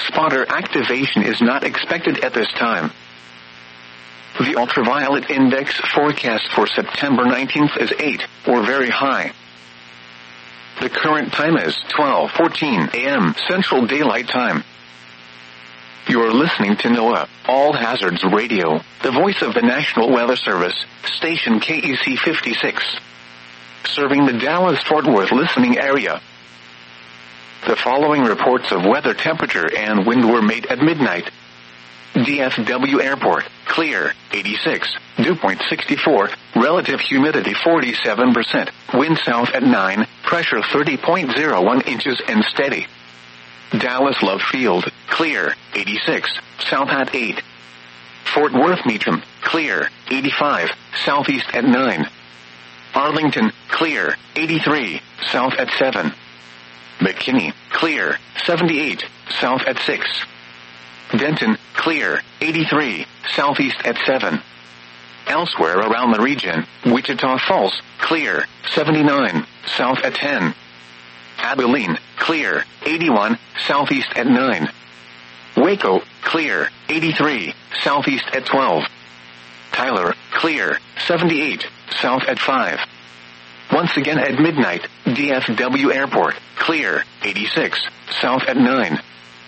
Spotter activation is not expected at this time. The ultraviolet index forecast for September 19th is 8, or very high. The current time is 12:14 a.m. Central Daylight Time. You're listening to NOAA, All Hazards Radio, the voice of the National Weather Service, station KEC 56. Serving the Dallas-Fort Worth listening area. The following reports of weather temperature and wind were made at midnight. DFW Airport, clear, 86, dew point 64, relative humidity 47%, wind south at 9, pressure 30.01 inches and steady. Dallas Love Field, clear, 86, south at 8. Fort Worth Meacham, clear, 85, southeast at 9. Arlington, clear, 83, south at 7. McKinney, clear, 78, south at 6. Denton, clear, 83, southeast at 7. Elsewhere around the region, Wichita Falls, clear, 79, south at 10. Abilene, clear, 81, southeast at 9. Waco, clear, 83, southeast at 12. Tyler, clear, 78, south at 5. Once again at midnight, DFW Airport, clear, 86, south at 9.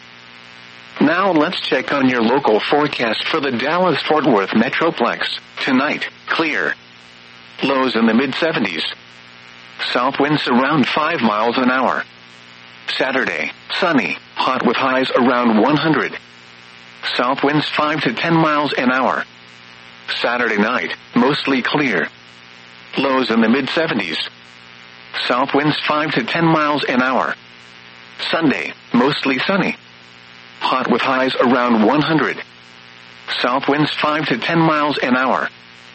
Now let's check on your local forecast for the Dallas-Fort Worth Metroplex. Tonight, clear. Lows in the mid-70s. South winds around 5 miles an hour. Saturday, sunny, hot with highs around 100. South winds 5 to 10 miles an hour. Saturday night, mostly clear. Lows in the mid-70s. South winds 5 to 10 miles an hour. Sunday, mostly sunny. Hot with highs around 100. South winds 5 to 10 miles an hour.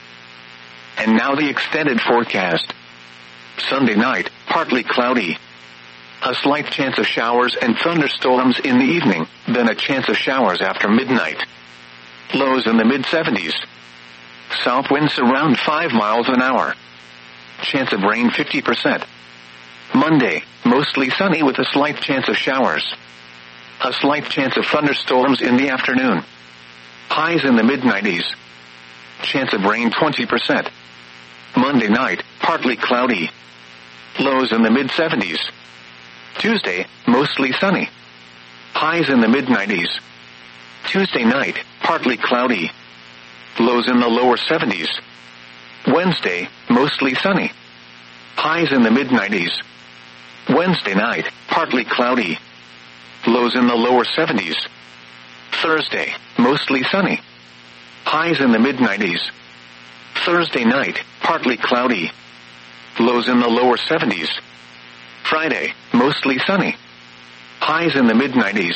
And now the extended forecast. Sunday night, partly cloudy. A slight chance of showers and thunderstorms in the evening, then a chance of showers after midnight. Lows in the mid-70s. South winds around 5 miles an hour. Chance of rain 50%. Monday, mostly sunny with a slight chance of showers. A slight chance of thunderstorms in the afternoon. Highs in the mid-90s. Chance of rain 20%. Monday night, partly cloudy. Lows in the mid-70s. Tuesday, mostly sunny. Highs in the mid-90s. Tuesday night, partly cloudy. Lows in the lower 70s. Wednesday, mostly sunny. Highs in the mid-90s. Wednesday night, partly cloudy. Lows in the lower 70s. Thursday, mostly sunny. Highs in the mid-90s. Thursday night, partly cloudy. Lows in the lower 70s. Friday, mostly sunny. Highs in the mid-90s.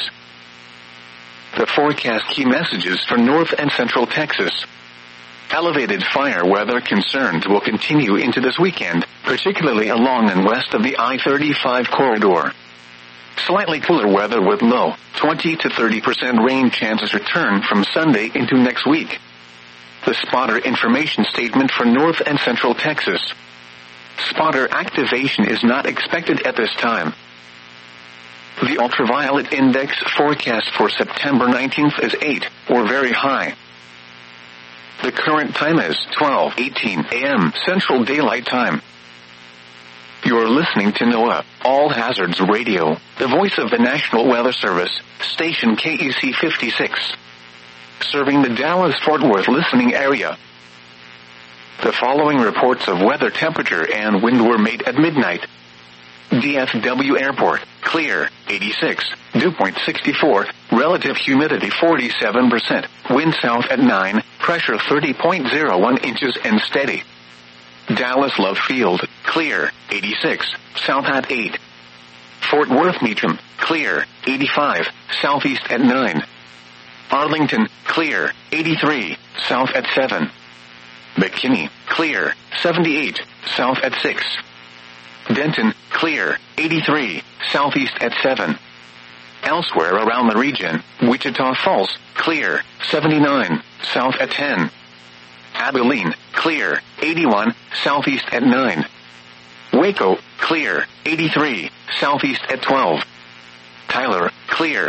The forecast key messages for North and Central Texas. Elevated fire weather concerns will continue into this weekend, particularly along and west of the I-35 corridor. Slightly cooler weather with low, 20 to 30% rain chances return from Sunday into next week. The spotter information statement for North and Central Texas. Spotter activation is not expected at this time. The ultraviolet index forecast for September 19th is 8, or very high. The current time is 12:18 a.m. Central Daylight Time. You're listening to NOAA, All Hazards Radio, the voice of the National Weather Service, station KEC 56. Serving the Dallas-Fort Worth listening area. The following reports of weather temperature and wind were made at midnight. DFW Airport, clear, 86, dew point 64, relative humidity 47%, wind south at 9, pressure 30.01 inches and steady. Dallas Love Field, clear, 86, south at 8. Fort Worth Meacham, clear, 85, southeast at 9. Arlington, clear, 83, south at 7. McKinney, clear, 78, south at 6. Denton, clear, 83, southeast at 7. Elsewhere around the region, Wichita Falls, clear, 79, south at 10. Abilene, clear, 81, southeast at 9. Waco, clear, 83, southeast at 12. Tyler, clear,